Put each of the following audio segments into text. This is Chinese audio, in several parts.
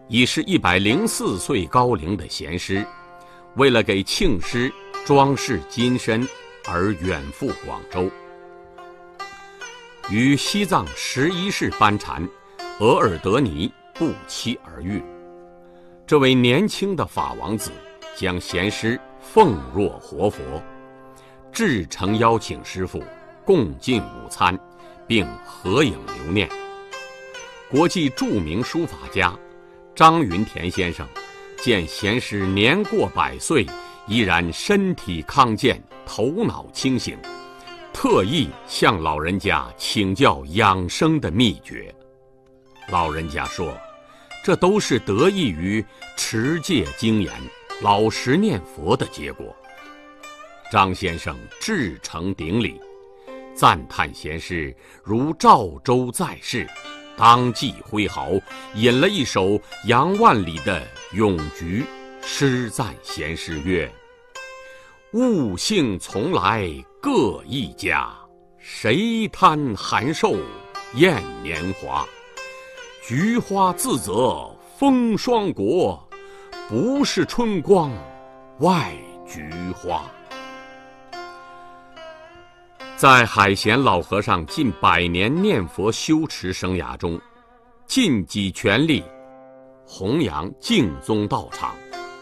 已是104岁高龄的贤师，为了给庆师装饰金身而远赴广州，与西藏11世班禅额尔德尼不期而遇。这位年轻的法王子将贤师奉若活佛，至诚邀请师父共进午餐，并合影留念。国际著名书法家张云田先生见贤师年过100岁，依然身体康健，头脑清醒，特意向老人家请教养生的秘诀。老人家说，这都是得益于持戒精严、老实念佛的结果。张先生至诚顶礼，赞叹贤师如赵州在世，当即挥毫引了一首杨万里的《咏菊》，诗赞贤师曰：物性从来各一家，谁贪寒瘦厌年华？菊花自则风霜国，不是春光外菊花。在海贤老和尚近100年念佛修持生涯中，尽己全力弘扬净宗道场，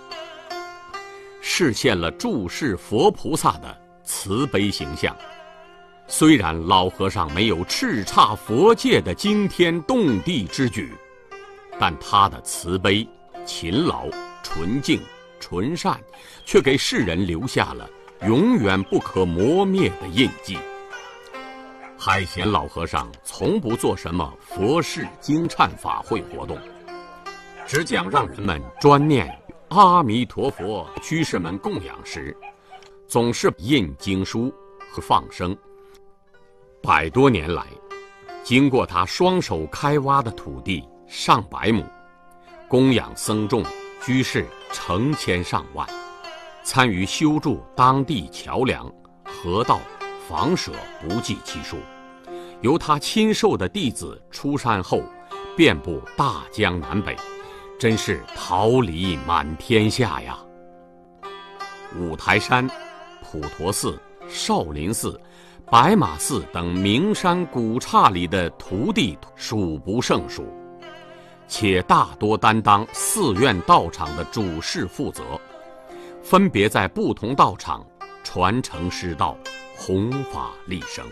实现了注释佛菩萨的慈悲形象。虽然老和尚没有叱咤佛界的惊天动地之举，但他的慈悲、勤劳、纯净、纯善，却给世人留下了永远不可磨灭的印记。海贤老和尚从不做什么佛事经忏法会活动，只讲让人们专念阿弥陀佛。居士们供养时，总是印经书和放生。100多年来，经过他双手开挖的土地上百亩，供养僧众居士成千上万，参与修筑当地桥梁、河道、房舍不计其数。由他亲授的弟子出山后，遍布大江南北，真是桃李满天下呀！五台山、普陀寺、少林寺、白马寺等名山古刹里的徒弟数不胜数，且大多担当寺院道场的主事负责，分别在不同道场传承师道，弘法利生。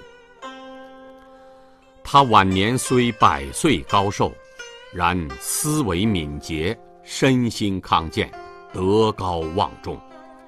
他晚年虽100岁高寿，然思维敏捷，身心康健，德高望重。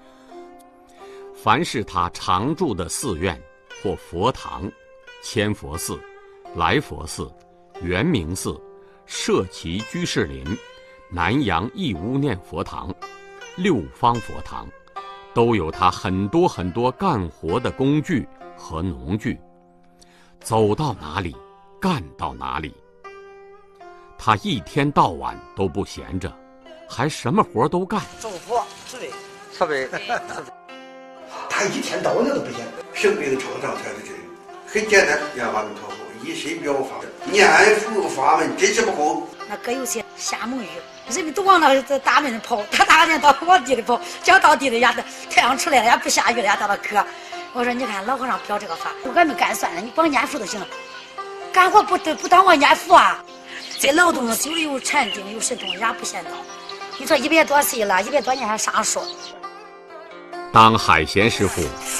凡是他常住的寺院或佛堂，千佛寺、来佛寺、圆明寺、社稷居士林、南阳义乌念佛堂、六方佛堂，都有他很多干活的工具和农具，走到哪里干到哪里。他一天到晚都不闲着，还什么活都干。 祝福慈悲， 他一天到晚都不闲，生病创伤才是这很简单，念阿弥陀佛，以身表法，念佛法门真是不空。 那搁有些瞎蒙语，人们都往那大门跑，他大人到往地里跑，讲到地里呀，太阳出来了呀，不下雨了呀，到那渴。我说你看老和尚表这个法，俺们干算了，你光念佛就行了，干活不当我念佛啊。这劳动就有禅定，有神通，也不嫌早。你说100多岁了，100多年还上说。 当海贤师傅